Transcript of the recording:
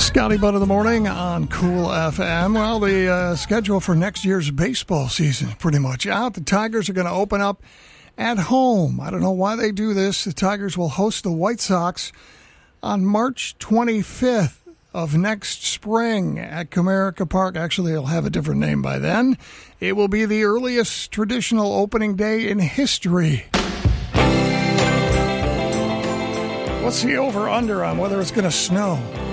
Scotty Butt of the Morning on Cool FM. Well, the schedule for next year's baseball season is pretty much out. The Tigers are going to open up at home. I don't know why they do this. The Tigers will host the White Sox on March 25th of next spring at Comerica Park. Actually, it'll have a different name by then. It will be the earliest traditional opening day in history. What's the over-under on whether it's going to snow?